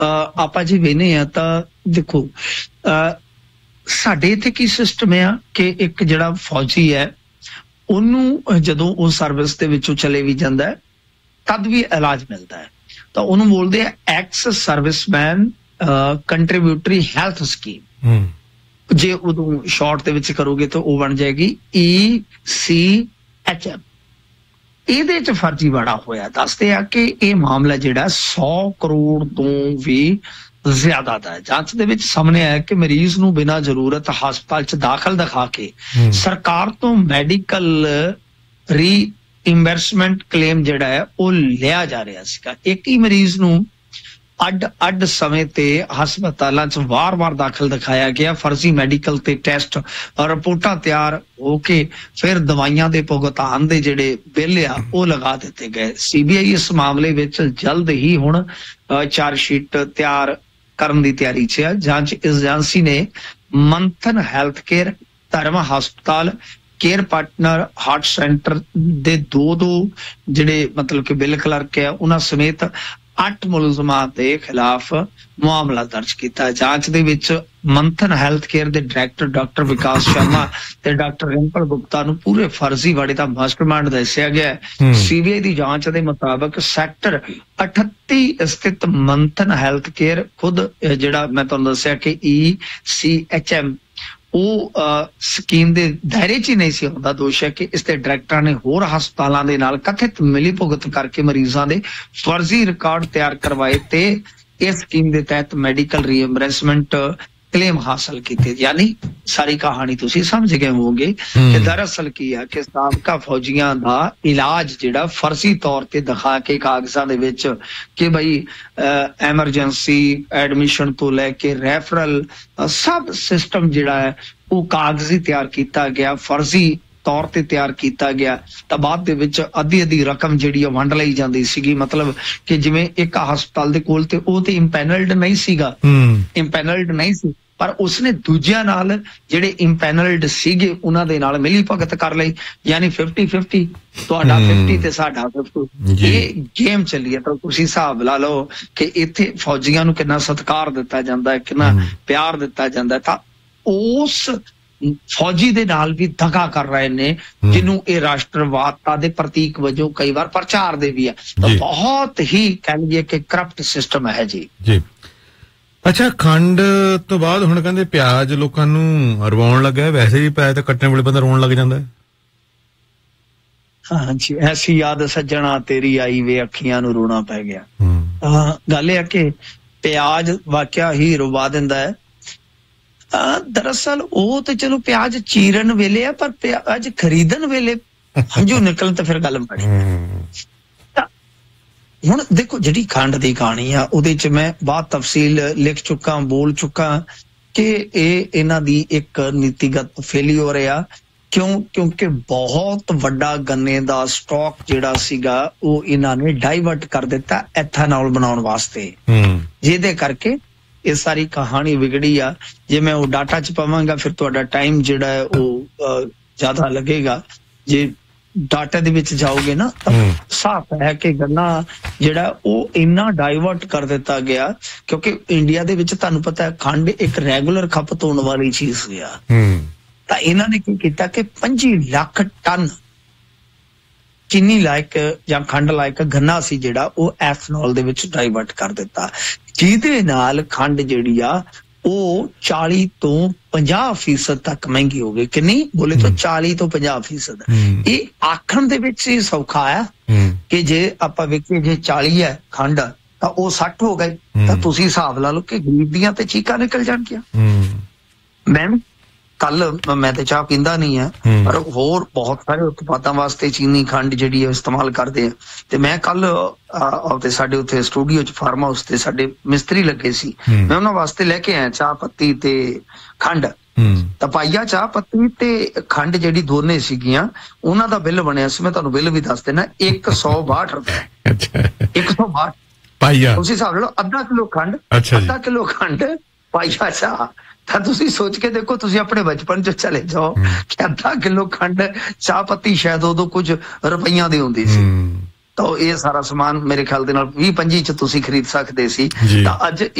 ਆਪਾਂ ਜੇ ਵੇਖਦੇ ਆ ਤਾਂ ਦੇਖੋ ਸਾਡੇ ਇੱਥੇ ਕੀ ਸਿਸਟਮ ਆ ਕਿ ਇੱਕ ਜਿਹੜਾ ਫੌਜੀ ਹੈ ਉਹਨੂੰ ਜਦੋਂ ਉਹ ਸਰਵਿਸ ਦੇ ਵਿੱਚੋਂ ਚਲੇ ਵੀ ਜਾਂਦਾ ਹੈ ਤਦ ਵੀ ਇਲਾਜ ਮਿਲਦਾ ਹੈ, ਤਾਂ ਉਹਨੂੰ ਬੋਲਦੇ ਆ ex serviceman contributory health scheme. ਜੇ ਉਦੋਂ ਸ਼ਾਰਟ ਦੇ ਵਿੱਚ ਕਰੋਗੇ ਤਾਂ ਉਹ ਬਣ ਜਾਏਗੀ ECHM। ਇਹਦੇ ਚ ਫਰਜ਼ੀ ਬੜਾ ਹੋਇਆ, ਦੱਸਦੇ ਆ ਕਿ ਇਹ ਮਾਮਲਾ ਜਿਹੜਾ 100 ਕਰੋੜ ਤੋਂ ਵੀ ਜ਼ਿਆਦਾ ਦਾ ਹੈ। ਜਾਂਚ ਦੇ ਵਿੱਚ ਸਾਹਮਣੇ ਆਇਆ ਕਿ ਮਰੀਜ਼ ਨੂੰ ਬਿਨਾਂ ਜ਼ਰੂਰਤ ਹਸਪਤਾਲ ਚ ਦਾਖਲ ਦਿਖਾ ਕੇ ਸਰਕਾਰ ਤੋਂ ਮੈਡੀਕਲ ਰੀਇੰਬਰਸਮੈਂਟ ਕਲੇਮ ਜਿਹੜਾ ਹੈ ਉਹ ਲਿਆ ਜਾ ਰਿਹਾ ਸੀਗਾ। ਇੱਕ ਹੀ ਮਰੀਜ਼ ਨੂੰ ਅੱਡ ਸਮੇਂ ਤੇ ਹਸਪਤਾਲਾਂ ਚ ਵਾਰ-ਵਾਰ ਦਾਖਲ ਦਿਖਾਇਆ ਗਿਆ, ਫਰਜ਼ੀ ਮੈਡੀਕਲ ਤੇ ਟੈਸਟ ਰਿਪੋਰਟਾਂ ਤਿਆਰ ਹੋ ਕੇ ਫਿਰ ਦਵਾਈਆਂ ਦੇ ਭੁਗਤਾਨ ਦੇ ਜਿਹੜੇ ਬਿੱਲ ਆ ਉਹ ਲਗਾ ਦਿੱਤੇ ਗਏ। CBI ਇਸ ਮਾਮਲੇ ਵਿੱਚ ਜਲਦ ਹੀ ਹੁਣ ਚਾਰਜਸ਼ੀਟ ਤਿਆਰ ਕਰਨ ਦੀ ਤਿਆਰੀ 'ਚ ਹੈ। ਜਾਂਚ ਏਜੰਸੀ ਨੇ ਮੰਥਨ ਹੈਲਥ ਕੇਅਰ, ਧਰਮ ਹਸਪਤਾਲ, ਕੇਅਰ ਪਾਰਟਨਰ ਹਾਰਟ ਸੈਂਟਰ ਦੇ ਦੋ ਜਿਹੜੇ ਮਤਲਬ ਕਿ ਬਿੱਲ ਕਲਰਕ ਹੈ ਉਹਨਾਂ ਸਮੇਤ 8 ਮੁਲਜ਼ਮਾਂ ਦੇ ਖਿਲਾਫ ਮਾਮਲਾ ਦਰਜ ਕੀਤਾ। ਜਾਂਚ ਦੇ ਵਿੱਚ ਮੰਥਨ ਹੈਲਥ ਕੇਅਰ ਦੇ ਡਾਇਰੈਕਟਰ ਡਾਕਟਰ ਵਿਕਾਸ ਸ਼ਰਮਾ ਤੇ ਡਾਕਟਰ ਰਿੰਪਲ ਗੁਪਤਾ ਨੂੰ ਪੂਰੇ ਫਰਜ਼ੀਵਾੜੇ ਦਾ ਮਾਸਟਰਮਾਈਂਡ ਦੱਸਿਆ ਗਿਆ। CBI ਦੀ ਜਾਂਚ ਦੇ ਮੁਤਾਬਕ ਸੈਕਟਰ 38 ਸਥਿਤ ਮੰਥਨ ਹੈਲਥ ਕੇਅਰ ਖੁਦ ਜਿਹੜਾ ਮੈਂ ਤੁਹਾਨੂੰ ਦੱਸਿਆ ਕਿ ECHM ਉਹ ਸਕੀਮ ਦੇ ਦਾਇਰੇ 'ਚ ਹੀ ਨਹੀਂ ਸੀ ਆਉਂਦਾ। ਦੋਸ਼ ਹੈ ਕਿ ਇਸ ਦੇ ਡਾਇਰੈਕਟਰਾਂ ਨੇ ਹੋਰ ਹਸਪਤਾਲਾਂ ਦੇ ਨਾਲ ਕਥਿਤ ਮਿਲੀ ਭੁਗਤ ਕਰਕੇ ਮਰੀਜ਼ਾਂ ਦੇ ਫਰਜ਼ੀ ਰਿਕਾਰਡ ਤਿਆਰ ਕਰਵਾਏ ਤੇ ਇਸ ਸਕੀਮ ਦੇ ਤਹਿਤ ਮੈਡੀਕਲ ਰੀਇੰਬਰਸਮੈਂਟ ਕਲੇਮ ਹਾਸਲ ਕੀਤੇ। ਯਾਨੀ ਸਾਰੀ ਕਹਾਣੀ ਤੁਸੀਂ ਸਮਝ ਗਏ ਹੋਵੋਗੇ ਕਿ ਦਰਅਸਲ ਕੀ ਆ ਕਿ ਸਾਬਕਾ ਫੌਜੀਆਂ ਦਾ ਇਲਾਜ ਜਿਹੜਾ ਫਰਜ਼ੀ ਤੌਰ ਤੇ ਦਿਖਾ ਕੇ ਕਾਗਜ਼ਾਂ ਦੇ ਵਿੱਚ ਕਿ ਬਈ ਐਮਰਜੈਂਸੀ ਐਡਮਿਸ਼ਨ ਤੋਂ ਲੈ ਕੇ ਰੈਫਰਲ ਸਭ ਸਿਸਟਮ ਜਿਹੜਾ ਹੈ ਉਹ ਕਾਗਜ਼ੀ ਤਿਆਰ ਕੀਤਾ ਗਿਆ, ਫਰਜ਼ੀ ਤੌਰ ਤੇ ਤਿਆਰ ਕੀਤਾ ਗਿਆ। ਤਾਂ ਬਾਅਦ ਦੇ ਵਿੱਚ ਅੱਧੀ ਰਕਮ ਜਿਹੜੀ ਆ ਵੰਡ ਲਈ ਜਾਂਦੀ ਸੀਗੀ। ਮਤਲਬ ਕਿ ਜਿਵੇਂ ਇੱਕ ਹਸਪਤਾਲ ਦੇ ਕੋਲ ਤੇ ਉਹ ਤੇ ਇੰਪੈਨਲਡ ਨਹੀਂ ਸੀਗਾ, ਇੰਪੈਨਲਡ ਨਹੀਂ ਸੀ, ਪਰ ਉਸਨੇ ਦੂਜਿਆਂ ਨਾਲ ਜਿਹੜੇ ਇੰਪੈਨਲਡ ਸੀਗੇ ਉਹਨਾਂ ਦੇ ਨਾਲ ਮਿਲੀ ਭਗਤ ਕਰ ਲਈ। ਯਾਨੀ 50-50 ਤੁਹਾਡਾ 50 ਤੇ ਸਾਡਾ 50। ਇਹ ਗੇਮ ਚੱਲੀ ਹੈ। ਤਾਂ ਤੁਸੀਂ ਹਿਸਾਬ ਲਾ ਲਓ ਕਿ ਇੱਥੇ ਫੌਜੀਆਂ ਨੂੰ ਕਿੰਨਾ ਸਤਿਕਾਰ ਦਿੱਤਾ ਜਾਂਦਾ ਹੈ, ਕਿੰਨਾ ਪਿਆਰ ਦਿੱਤਾ ਜਾਂਦਾ ਹੈ। ਤਾਂ ਉਸ ਫੌਜੀ ਦੇ ਨਾਲ ਵੀ ਦਗਾ ਕਰ ਰਹੇ ਨੇ ਜਿਹਨੂੰ ਇਹ ਰਾਸ਼ਟਰਵਾਦਤਾ ਦੇ ਪ੍ਰਤੀਕ ਵਜੋਂ ਕਈ ਵਾਰ ਪ੍ਰਚਾਰਦੇ ਵੀ ਆ। ਤਾਂ ਬਹੁਤ ਹੀ ਕਹਿ ਲਈਏ ਕਿ ਕਰਪਟ ਸਿਸਟਮ ਹੈ ਜੀ। ਅੱਛਾ, ਖੰਡ ਤੋਂ ਬਾਅਦ ਹੁਣ ਕਹਿੰਦੇ ਪਿਆਜ਼ ਲੋਕਾਂ ਨੂੰ ਰਵਾਉਣ ਲੱਗਾ। ਵੈਸੇ ਵੀ ਪਿਆਜ਼ ਤਾਂ ਕੱਟਣ ਵੇਲੇ ਬੰਦਾ ਰੋਣ ਲੱਗ ਜਾਂਦਾ ਹੈ। ਹਾਂਜੀ, ਐਸੀ ਯਾਦ ਸੱਜਣਾ ਤੇਰੀ ਆਈ ਵੇ ਅੱਖੀਆਂ ਨੂੰ ਰੋਣਾ ਪੈ ਗਿਆ। ਗੱਲ ਇਹ ਆ ਕਿ ਪਿਆਜ਼ ਵਾਕਿਆ ਹੀ ਰਵਾ ਦਿੰਦਾ ਹੈ। ਦਰਅਸਲ ਉਹ ਤੇ ਚਲੋ ਪਿਆਜ਼ ਚੀਰਨ ਵੇਲੇ ਆ, ਪਰ ਪਿਆਜ਼ ਖਰੀਦਣ ਵੇਲੇ ਹੰਝੂ ਨਿਕਲਣ ਤੇ ਫਿਰ ਗੱਲ ਬਣੀ। ਹੁਣ ਦੇਖੋ ਜਿਹੜੀ ਖੰਡ ਦੀ ਕਹਾਣੀ ਆ ਉਹਦੇ ਚ ਮੈਂ ਬਹੁਤ ਤਫਸੀਲ ਲਿਖ ਚੁੱਕਾ, ਬੋਲ ਚੁੱਕਾ ਕਿ ਇਹ ਇਹਨਾਂ ਦੀ ਇੱਕ ਨੀਤੀਗਤ ਫੇਲਿਓਰ ਆ। ਕਿਉਂਕਿ ਬਹੁਤ ਵੱਡਾ ਗੰਨੇ ਦਾ ਸਟਾਕ ਜਿਹੜਾ ਸੀਗਾ ਉਹ ਇਹਨਾਂ ਨੇ ਡਾਈਵਰਟ ਕਰ ਦਿੱਤਾ ਐਥਾਨੋਲ ਬਣਾਉਣ ਵਾਸਤੇ, ਜਿਹਦੇ ਕਰਕੇ ਇਹ ਸਾਰੀ ਕਹਾਣੀ ਵਿਗੜੀ ਆ। ਜੇ ਮੈਂ ਉਹ ਡਾਟਾ ਚ ਪਾਵਾਂਗਾ ਫਿਰ ਤੁਹਾਡਾ ਟਾਈਮ ਜਿਹੜਾ ਹੈ ਉਹ ਜ਼ਿਆਦਾ ਲੱਗੇਗਾ। ਜੇ ਡਾਟਾ ਦੇ ਵਿੱਚ ਜਾਓਗੇ ਨਾ ਤਾਂ ਸਾਫ਼ ਹੈ ਕਿ ਗੰਨਾ ਜਿਹੜਾ ਉਹ ਇੰਨਾ ਡਾਈਵਰਟ ਕਰ ਦਿੱਤਾ ਗਿਆ ਕਿਉਂਕਿ ਇੰਡੀਆ ਦੇ ਵਿੱਚ ਤੁਹਾਨੂੰ ਪਤਾ ਹੈ ਖੰਡ ਇੱਕ ਰੈਗੂਲਰ ਖਪਤ ਹੋਣ ਵਾਲੀ ਚੀਜ਼ ਆ। ਤਾਂ ਇਹਨਾਂ ਨੇ ਕੀ ਕੀਤਾ ਕਿ 25 ਲੱਖ ਟਨ ਚੀਨੀ ਲਾਇਕ ਜਾਂ ਖੰਡ ਲਾਇਕ ਗੰਨਾ ਸੀ ਜਿਹੜਾ ਉਹ ਐਥਨੋਲ ਦੇ ਵਿੱਚ ਡਾਈਵਰਟ ਕਰ ਦਿੱਤਾ, ਜਿਹਦੇ ਨਾਲ ਖੰਡ ਜਿਹੜੀ ਆ ਉਹ 40 ਤੋਂ 50% ਤੱਕ ਮਹਿੰਗੀ ਹੋ ਗਈ। ਕਿੰਨੀ ਬੋਲੇ ਤਾਂ 40 ਤੋਂ 50%। ਇਹ ਆਖਣ ਦੇ ਵਿੱਚ ਹੀ ਸੌਖਾ ਆ ਕਿ ਜੇ ਆਪਾਂ ਵੇਖੀਏ ਜੇ 40 ਹੈ ਖੰਡ ਤਾਂ ਉਹ 60 ਹੋ ਗਏ, ਤਾਂ ਤੁਸੀਂ ਹਿਸਾਬ ਲਾ ਲਓ ਕਿ ਗਰੀਬ ਦੀਆਂ ਤੇ ਚੀਕਾਂ ਨਿਕਲ ਜਾਣਗੀਆਂ। ਮੈਂ ਕੱਲ ਮੈਂ ਤੇ ਚਾਹ ਪੀਂਦਾ ਨਹੀਂ ਆ, ਪਰ ਹੋਰ ਬਹੁਤ ਸਾਰੇ ਉਤਪਾਦਾਂ ਵਾਸਤੇ ਚੀਨੀ ਖੰਡ ਜਿਹੜੀ ਹੈ ਇਸਤੇਮਾਲ ਕਰਦੇ ਆ। ਤੇ ਮੈਂ ਕੱਲ ਆਪਦੇ ਸਾਡੇ ਉੱਥੇ ਸਟੂਡੀਓ ਚ ਫਾਰਮ ਹਾਊਸ ਤੇ ਸਾਡੇ ਮਿਸਤਰੀ ਲੱਗੇ ਸੀ, ਮੈਂ ਉਹਨਾਂ ਵਾਸਤੇ ਲੈ ਕੇ ਆਇਆ ਚਾਹ ਪੱਤੀ ਤੇ ਖੰਡ। ਤਾਂ ਪਾਈਆ ਚਾਹ ਪੱਤੀ ਤੇ ਖੰਡ ਜਿਹੜੀ ਦੋਨੇ ਸੀਗੀਆਂ ਉਹਨਾਂ ਦਾ ਬਿੱਲ ਬਣਿਆ ਸੀ, ਮੈਂ ਤੁਹਾਨੂੰ ਬਿੱਲ ਵੀ ਦੱਸ ਦੇਣਾ, 162 ਰੁਪਏ। 162 ਪਾਈਆ। ਤੁਸੀਂ ਹਿਸਾਬ ਲਾ ਲਓ ਅੱਧਾ ਕਿਲੋ ਖੰਡ, ਅੱਧਾ ਕਿਲੋ ਖੰਡ ਪਾਈਆ ਚਾਹ। ਤਾਂ ਤੁਸੀਂ ਸੋਚ ਕੇ ਦੇਖੋ, ਤੁਸੀਂ ਆਪਣੇ ਬਚਪਨ ਚ ਚਲੇ ਜਾਓ ਕਿ ਅੱਧਾ ਕਿਲੋ ਖੰਡ ਚਾਹ ਪੱਤੀ ਸ਼ਾਇਦ ਉਦੋਂ ਕੁਝ ਰੁਪਈਆਂ ਦੀ ਹੁੰਦੀ ਸੀ। ਤਾਂ ਇਹ ਸਾਰਾ ਸਮਾਨ ਮੇਰੇ ਖਿਆਲ ਦੇ ਨਾਲ 20-25 ਚ ਤੁਸੀਂ ਖਰੀਦ ਸਕਦੇ ਸੀ। ਤਾਂ ਅੱਜ